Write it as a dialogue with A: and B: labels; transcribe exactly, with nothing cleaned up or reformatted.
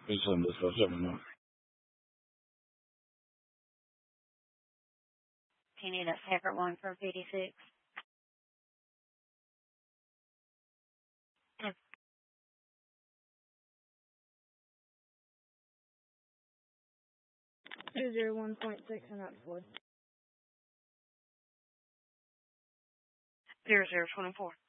A: Which one is for seven?
B: Do you need a separate one for P D six?
C: Two zero one point six and that's wood.
B: Zero zero twenty four.